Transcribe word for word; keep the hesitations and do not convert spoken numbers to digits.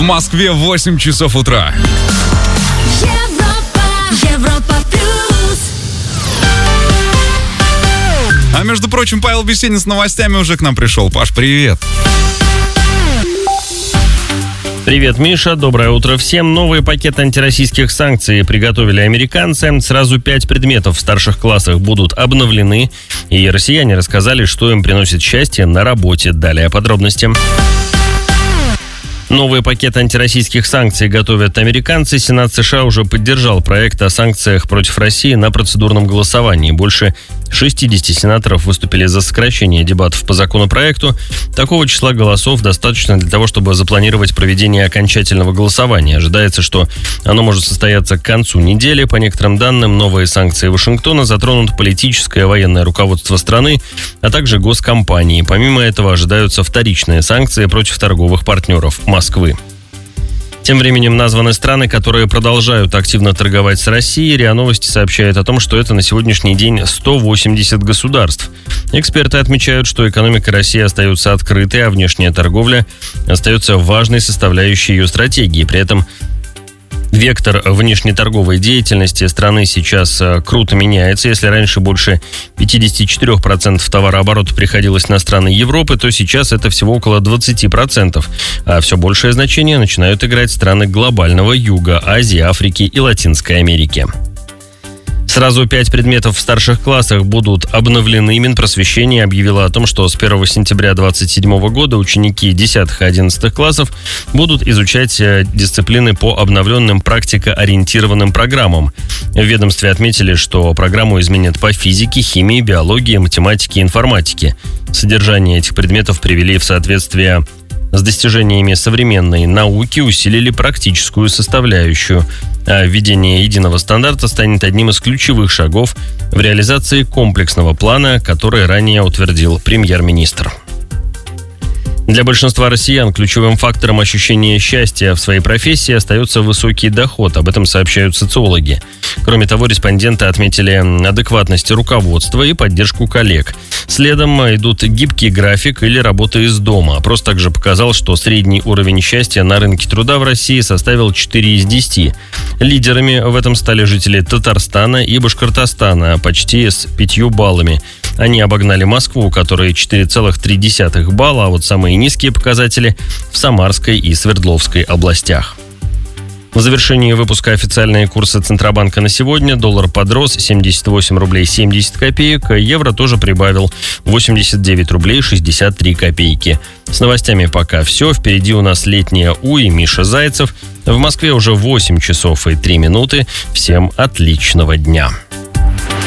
Москве восемь часов утра. Европа, Европа плюс. А между прочим, Павел Бесенин с новостями уже к нам пришел. Паш, привет. Привет, Миша. Доброе утро всем. Новый пакет антироссийских санкций приготовили американцы. Сразу пять предметов в старших классах будут обновлены. И россияне рассказали, что им приносит счастье на работе. Далее подробности. Новый пакет антироссийских санкций готовят американцы. Сенат США уже поддержал проект о санкциях против России на процедурном голосовании. Больше шестьдесят сенаторов выступили за сокращение дебатов по законопроекту. Такого числа голосов достаточно для того, чтобы запланировать проведение окончательного голосования. Ожидается, что оно может состояться к концу недели. По некоторым данным, новые санкции Вашингтона затронут политическое и военное руководство страны, а также госкомпании. Помимо этого, ожидаются вторичные санкции против торговых партнеров Москвы. Тем временем названы страны, которые продолжают активно торговать с Россией. РИА Новости сообщает о том, что это на сегодняшний день сто восемьдесят государств. Эксперты отмечают, что экономика России остается открытой, а внешняя торговля остается важной составляющей ее стратегии. При этом вектор внешнеторговой деятельности страны сейчас круто меняется. Если раньше больше пятьдесят четыре процента товарооборота приходилось на страны Европы, то сейчас это всего около двадцать процентов. А все большее значение начинают играть страны глобального юга, Азии, Африки и Латинской Америки. Сразу пять предметов в старших классах будут обновлены. Минпросвещение объявило о том, что с первого сентября две тысячи двадцать седьмого года ученики десятых и одиннадцатых классов будут изучать дисциплины по обновленным практикоориентированным программам. В ведомстве отметили, что программу изменят по физике, химии, биологии, математике и информатике. Содержание этих предметов привели в соответствие с достижениями современной науки, усилили практическую составляющую. А введение единого стандарта станет одним из ключевых шагов в реализации комплексного плана, который ранее утвердил премьер-министр. Для большинства россиян ключевым фактором ощущения счастья в своей профессии остается высокий доход. Об этом сообщают социологи. Кроме того, респонденты отметили адекватность руководства и поддержку коллег. Следом идут гибкий график или работа из дома. Опрос также показал, что средний уровень счастья на рынке труда в России составил четыре из десяти. Лидерами в этом стали жители Татарстана и Башкортостана, почти с пятью баллами. Они обогнали Москву, у которой четыре целых три десятых балла, а вот самые низкие показатели в Самарской и Свердловской областях. В завершении выпуска официальные курсы Центробанка на сегодня. Доллар подрос семьдесят восемь рублей семьдесят копеек, евро тоже прибавил восемьдесят девять рублей шестьдесят три копейки. С новостями пока все. Впереди у нас летняя У и Миша Зайцев. В Москве уже восемь часов и три минуты. Всем отличного дня.